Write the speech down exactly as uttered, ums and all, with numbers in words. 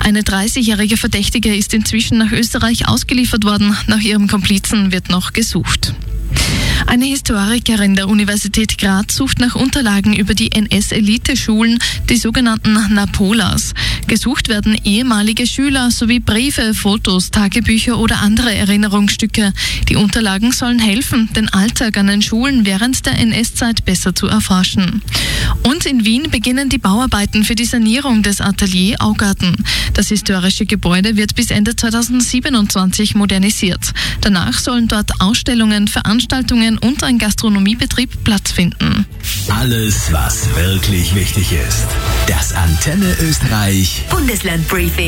Eine dreißigjährige Verdächtige ist inzwischen nach Österreich ausgeliefert worden. Nach ihrem Komplizen wird noch gesucht. Eine Historikerin der Universität Graz sucht nach Unterlagen über die N S-Eliteschulen, die sogenannten Napolas. Gesucht werden ehemalige Schüler sowie Briefe, Fotos, Tagebücher oder andere Erinnerungsstücke. Die Unterlagen sollen helfen, den Alltag an den Schulen während der N S-Zeit besser zu erforschen. Und in Wien beginnen die Bauarbeiten für die Sanierung des Atelier Augarten. Das historische Gebäude wird bis Ende zweitausendsiebenundzwanzig modernisiert. Danach sollen dort Ausstellungen, Veranstaltungen und ein Gastronomiebetrieb Platz finden. Alles, was wirklich wichtig ist. Das Antenne Österreich Bundesland Briefing.